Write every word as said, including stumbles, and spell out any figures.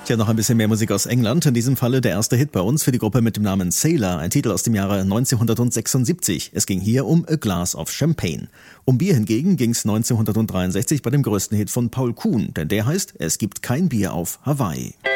Tja, noch ein bisschen mehr Musik aus England. In diesem Falle der erste Hit bei uns für die Gruppe mit dem Namen Sailor, ein Titel aus dem Jahre neunzehnhundertsechsundsiebzig. Es ging hier um A Glass of Champagne. Um Bier hingegen ging es neunzehnhundertdreiundsechzig bei dem größten Hit von Paul Kuhn, denn der heißt Es gibt kein Bier auf Hawaii.